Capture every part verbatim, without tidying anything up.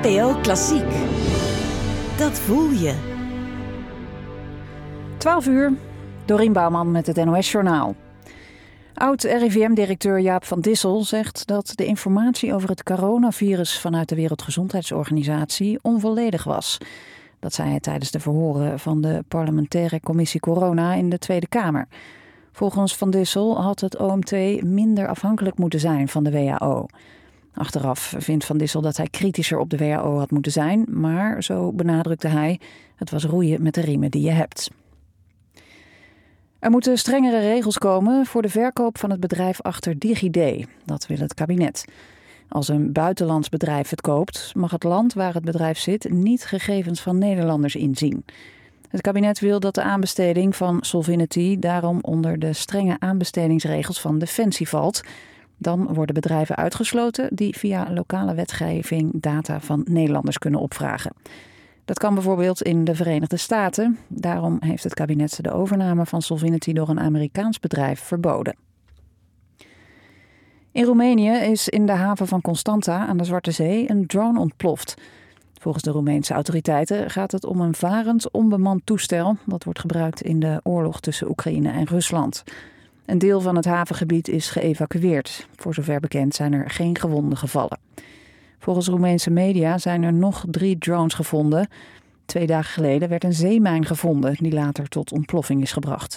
N P O Klassiek. Dat voel je. twaalf uur, Dorien Bouwman met het N O S-journaal. Oud-R I V M-directeur Jaap van Dissel zegt dat de informatie over het coronavirus vanuit de Wereldgezondheidsorganisatie onvolledig was. Dat zei hij tijdens de verhoren van de parlementaire commissie Corona in de Tweede Kamer. Volgens Van Dissel had het O M T minder afhankelijk moeten zijn van de W H O. Achteraf vindt Van Dissel dat hij kritischer op de W H O had moeten zijn, maar zo benadrukte hij, het was roeien met de riemen die je hebt. Er moeten strengere regels komen voor de verkoop van het bedrijf achter DigiD. Dat wil het kabinet. Als een buitenlands bedrijf het koopt, mag het land waar het bedrijf zit niet gegevens van Nederlanders inzien. Het kabinet wil dat de aanbesteding van Solvinity daarom onder de strenge aanbestedingsregels van Defensie valt. Dan worden bedrijven uitgesloten die via lokale wetgeving data van Nederlanders kunnen opvragen. Dat kan bijvoorbeeld in de Verenigde Staten. Daarom heeft het kabinet de overname van Solvinity door een Amerikaans bedrijf verboden. In Roemenië is in de haven van Constanta aan de Zwarte Zee een drone ontploft. Volgens de Roemeense autoriteiten gaat het om een varend onbemand toestel dat wordt gebruikt in de oorlog tussen Oekraïne en Rusland. Een deel van het havengebied is geëvacueerd. Voor zover bekend zijn er geen gewonden gevallen. Volgens Roemeense media zijn er nog drie drones gevonden. Twee dagen geleden werd een zeemijn gevonden die later tot ontploffing is gebracht.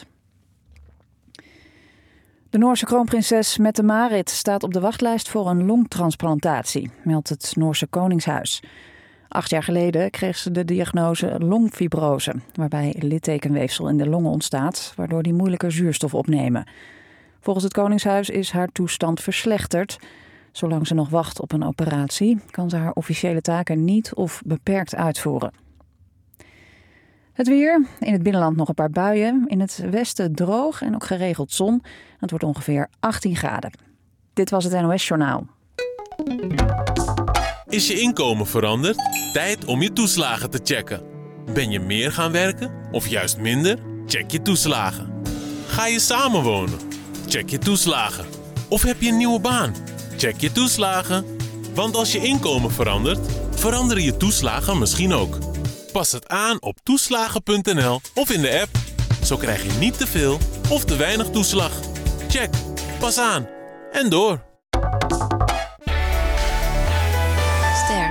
De Noorse kroonprinses Mette-Marit staat op de wachtlijst voor een longtransplantatie, meldt het Noorse Koningshuis. Acht jaar geleden kreeg ze de diagnose longfibrose, waarbij littekenweefsel in de longen ontstaat, waardoor die moeilijker zuurstof opnemen. Volgens het Koningshuis is haar toestand verslechterd. Zolang ze nog wacht op een operatie, kan ze haar officiële taken niet of beperkt uitvoeren. Het weer. In het binnenland nog een paar buien. In het westen droog en ook geregeld zon. Het wordt ongeveer achttien graden. Dit was het N O S-journaal. Is je inkomen veranderd? Tijd om je toeslagen te checken. Ben je meer gaan werken of juist minder? Check je toeslagen. Ga je samenwonen? Check je toeslagen. Of heb je een nieuwe baan? Check je toeslagen. Want als je inkomen verandert, veranderen je toeslagen misschien ook. Pas het aan op toeslagen punt n l of in de app. Zo krijg je niet te veel of te weinig toeslag. Check. Pas aan. En door. Ster.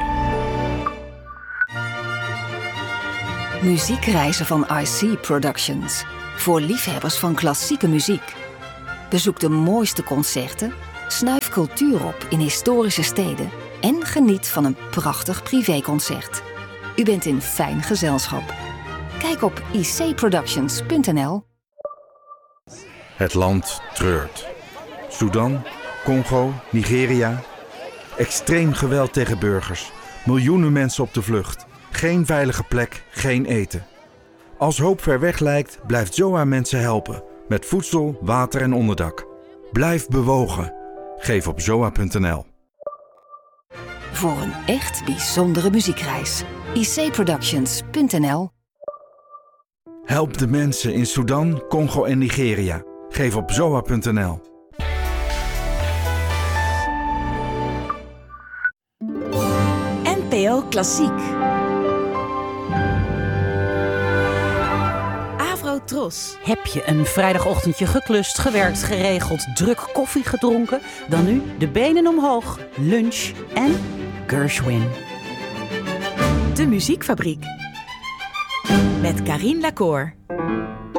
Muziekreizen van I C Productions. Voor liefhebbers van klassieke muziek. Bezoek de mooiste concerten, snuif cultuur op in historische steden en geniet van een prachtig privéconcert. U bent in fijn gezelschap. Kijk op i c productions punt n l. Het land treurt. Sudan, Congo, Nigeria. Extreem geweld tegen burgers. Miljoenen mensen op de vlucht. Geen veilige plek, geen eten. Als hoop ver weg lijkt, blijft Z O A mensen helpen. Met voedsel, water en onderdak. Blijf bewogen. Geef op zoa punt n l. Voor een echt bijzondere muziekreis. i c productions punt n l. Help de mensen in Sudan, Congo en Nigeria. Geef op zoa punt n l. N P O Klassiek. Tros. Heb je een vrijdagochtendje geklust, gewerkt, geregeld, druk koffie gedronken? Dan nu de benen omhoog, lunch en Gershwin. De Muziekfabriek. Met Carine Lacour.